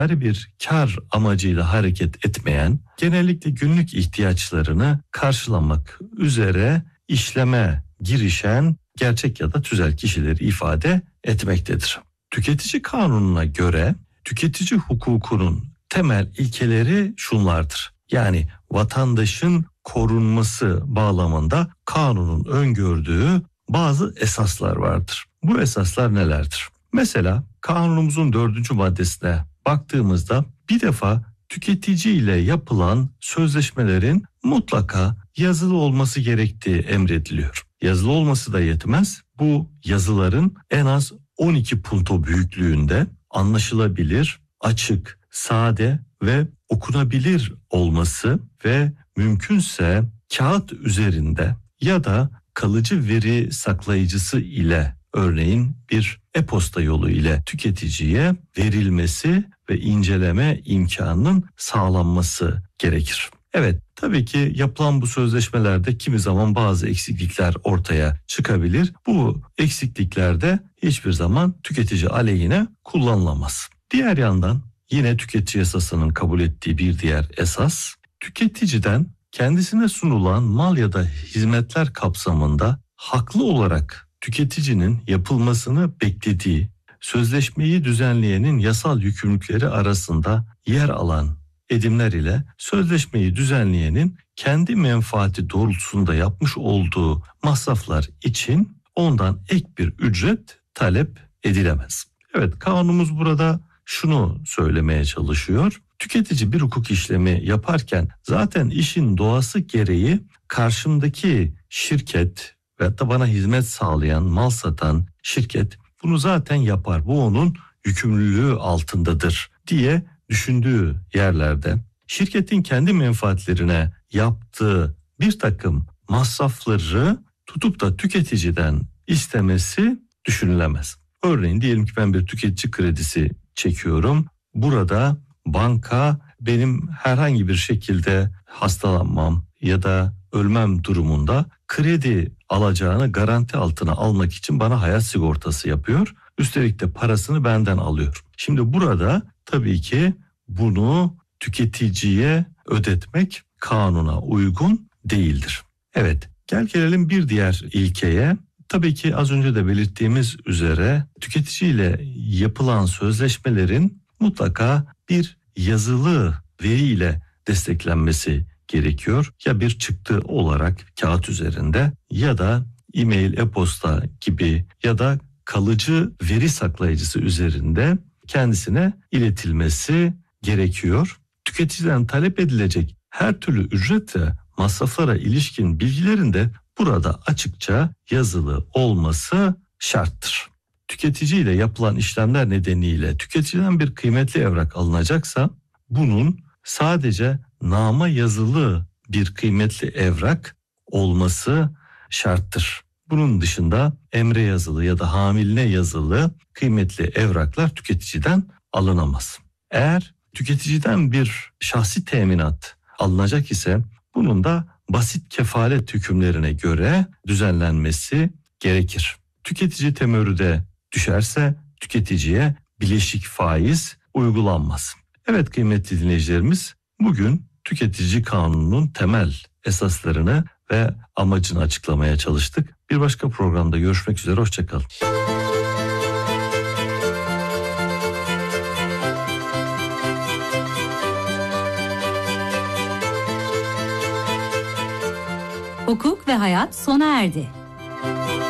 bir kar amacıyla hareket etmeyen, genellikle günlük ihtiyaçlarını karşılamak üzere işleme girişen gerçek ya da tüzel kişileri ifade etmektedir. Tüketici kanununa göre tüketici hukukunun temel ilkeleri şunlardır. Yani vatandaşın korunması bağlamında kanunun öngördüğü bazı esaslar vardır. Bu esaslar nelerdir? Mesela kanunumuzun 4. maddesine baktığımızda bir defa tüketici ile yapılan sözleşmelerin mutlaka yazılı olması gerektiği emrediliyor. Yazılı olması da yetmez. Bu yazıların en az 12 punto büyüklüğünde, anlaşılabilir, açık, sade ve okunabilir olması ve mümkünse kağıt üzerinde ya da kalıcı veri saklayıcısı ile, örneğin bir e-posta yolu ile tüketiciye verilmesi ve inceleme imkanının sağlanması gerekir. Evet, tabii ki yapılan bu sözleşmelerde kimi zaman bazı eksiklikler ortaya çıkabilir. Bu eksiklikler de hiçbir zaman tüketici aleyhine kullanılamaz. Diğer yandan yine tüketici yasasının kabul ettiği bir diğer esas, tüketiciden kendisine sunulan mal ya da hizmetler kapsamında haklı olarak tüketicinin yapılmasını beklediği sözleşmeyi düzenleyenin yasal yükümlülükleri arasında yer alan edimler ile sözleşmeyi düzenleyenin kendi menfaati doğrultusunda yapmış olduğu masraflar için ondan ek bir ücret talep edilemez. Evet, kanunumuz burada şunu söylemeye çalışıyor. Tüketici bir hukuk işlemi yaparken zaten işin doğası gereği karşımdaki şirket veyahut da bana hizmet sağlayan, mal satan şirket bunu zaten yapar. Bu onun yükümlülüğü altındadır diye düşündüğü yerlerde şirketin kendi menfaatlerine yaptığı bir takım masrafları tutup da tüketiciden istemesi düşünülemez. Örneğin diyelim ki ben bir tüketici kredisi çekiyorum. Burada banka benim herhangi bir şekilde hastalanmam ya da ölmem durumunda kredi alacağını garanti altına almak için bana hayat sigortası yapıyor. Üstelik de parasını benden alıyor. Şimdi burada tabii ki bunu tüketiciye ödetmek kanuna uygun değildir. Evet, gelelim bir diğer ilkeye. Tabii ki az önce de belirttiğimiz üzere tüketiciyle yapılan sözleşmelerin mutlaka bir yazılı veriyle desteklenmesi gerekiyor. Ya bir çıktı olarak kağıt üzerinde ya da e-mail, e-posta gibi ya da kalıcı veri saklayıcısı üzerinde kendisine iletilmesi gerekiyor. Tüketiciden talep edilecek her türlü ücret ve masraflara ilişkin bilgilerin de burada açıkça yazılı olması şarttır. Tüketici ile yapılan işlemler nedeniyle tüketiciden bir kıymetli evrak alınacaksa bunun sadece nama yazılı bir kıymetli evrak olması şarttır. Bunun dışında emre yazılı ya da hamiline yazılı kıymetli evraklar tüketiciden alınamaz. Eğer tüketiciden bir şahsi teminat alınacak ise bunun da basit kefalet hükümlerine göre düzenlenmesi gerekir. Tüketici temerrüde düşerse tüketiciye bileşik faiz uygulanmaz. Evet kıymetli dinleyicilerimiz, bugün tüketici kanununun temel esaslarını ve amacını açıklamaya çalıştık. Bir başka programda görüşmek üzere, hoşçakalın. Hukuk ve hayat sona erdi.